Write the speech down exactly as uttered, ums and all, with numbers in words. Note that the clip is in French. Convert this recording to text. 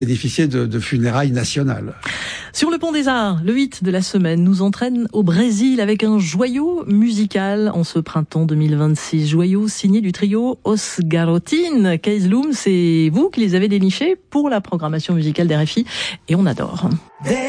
bénéficier de, de funérailles nationales. Sur le Pont des Arts, le hit de la semaine nous entraîne au Brésil avec un joyau musical en ce printemps deux mille vingt-six. Joyau signé du trio Os Garotin. Kees Loom, c'est vous qui les avez dénichés pour la programmation musicale d'R F I et on adore.